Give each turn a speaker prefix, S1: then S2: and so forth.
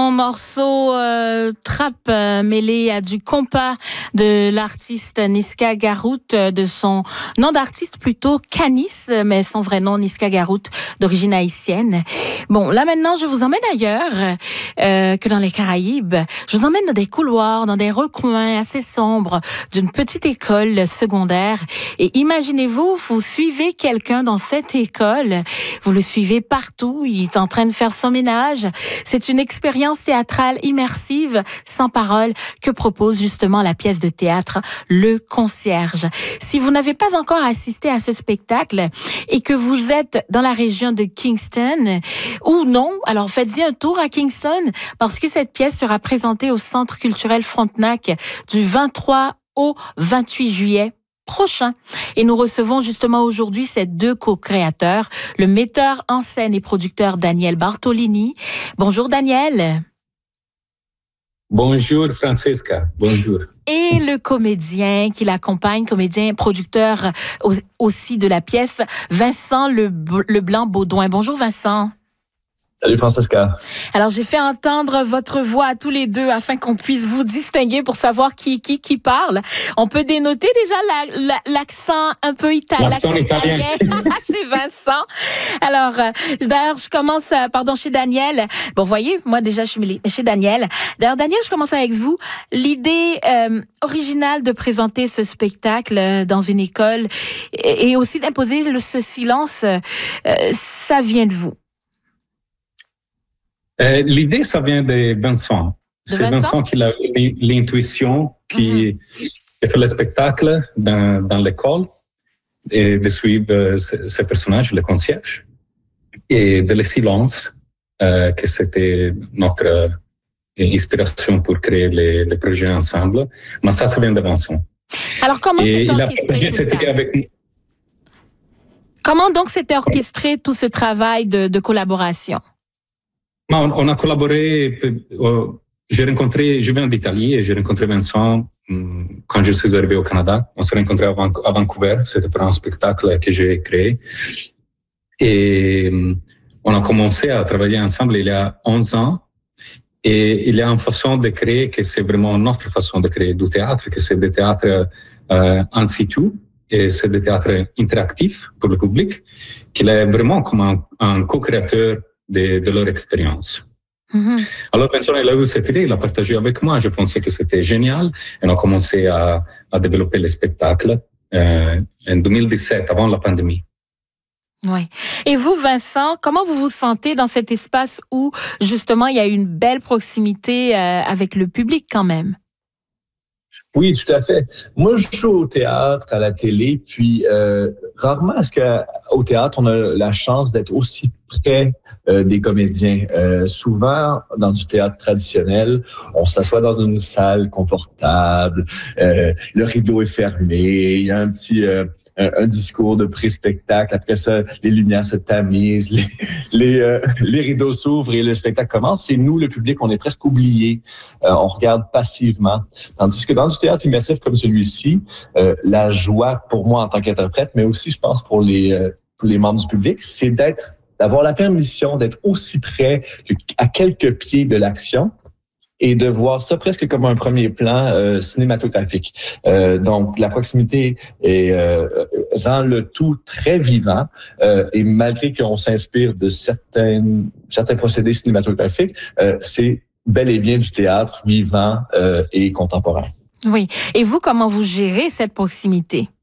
S1: son morceau trap mêlé à du compas de l'artiste Niska Garout, de son nom d'artiste plutôt Canis, mais son vrai nom Niska Garout, d'origine haïtienne. Bon, là maintenant, je vous emmène ailleurs que dans les Caraïbes. Je vous emmène dans des couloirs, dans des recoins assez sombres d'une petite école secondaire. Et imaginez-vous, vous suivez quelqu'un dans cette école, vous le suivez partout, il est en train de faire son ménage. C'est une expérience théâtrale immersive, sans parole, que propose justement la pièce de théâtre Le Concierge. Si vous n'avez pas encore assisté à ce spectacle et que vous êtes dans la région de Kingston ou non, alors faites-y un tour à Kingston parce que cette pièce sera présentée au Centre culturel Frontenac du 23 au 28 juillet prochain. Et nous recevons justement aujourd'hui ces deux co-créateurs, le metteur en scène et producteur Daniel Bartolini. Bonjour Daniel.
S2: Bonjour Francesca, bonjour.
S1: Et le comédien qui l'accompagne, comédien, producteur aussi de la pièce, Vincent Leblanc-Baudouin. Bonjour Vincent.
S3: Salut Francesca.
S1: Alors, j'ai fait entendre votre voix à tous les deux afin qu'on puisse vous distinguer pour savoir qui parle. On peut dénoter déjà l'accent un peu italien.
S2: L'accent italien.
S1: Chez Vincent. Alors, d'ailleurs, je commence, chez Daniel. Bon, voyez, moi déjà, je suis chez Daniel. D'ailleurs, Daniel, je commence avec vous. L'idée originale de présenter ce spectacle dans une école et aussi d'imposer ce silence, ça vient de vous.
S2: L'idée, ça vient de Vincent. C'est Vincent qui a eu l'intuition, qui a fait le spectacle dans l'école et de suivre ce personnage, le concierge, et de le silence, que c'était notre inspiration pour créer les projets ensemble. Mais ça vient de Vincent.
S1: Alors, comment s'est orchestré tout ça? Comment donc s'était orchestré tout ce travail de collaboration?
S2: On a collaboré, je viens d'Italie et j'ai rencontré Vincent quand je suis arrivé au Canada. On s'est rencontrés à Vancouver, c'était pour un spectacle que j'ai créé. Et on a commencé à travailler ensemble il y a 11 ans. Et il y a une façon de créer que c'est vraiment notre façon de créer du théâtre, que c'est des théâtres en situ et c'est des théâtres interactifs pour le public, qu'il est vraiment comme un co-créateur de leur expérience. Alors, Vincent, il a eu cette idée, il a partagé avec moi. Je pensais que c'était génial. Et on a commencé à développer le spectacle en 2017, avant la pandémie.
S1: Oui. Et vous, Vincent, comment vous vous sentez dans cet espace où, justement, il y a une belle proximité avec le public quand même?
S3: Oui, tout à fait. Moi, je joue au théâtre, à la télé, puis rarement est-ce qu'au théâtre, on a la chance d'être aussi près des comédiens. Souvent, dans du théâtre traditionnel, on s'assoit dans une salle confortable, le rideau est fermé, il y a un petit un discours de pré-spectacle. Après ça, les lumières se tamisent, les rideaux s'ouvrent et le spectacle commence. Et nous, le public, on est presque oubliés. On regarde passivement. Tandis que dans du théâtre immersif comme celui-ci, la joie pour moi en tant qu'interprète, mais aussi, je pense, pour les membres du public, c'est d'avoir la permission d'être aussi près à quelques pieds de l'action et de voir ça presque comme un premier plan cinématographique. Donc, la proximité rend le tout très vivant et malgré qu'on s'inspire de certains procédés cinématographiques, c'est bel et bien du théâtre vivant et contemporain.
S1: Oui. Et vous, comment vous gérez cette proximité?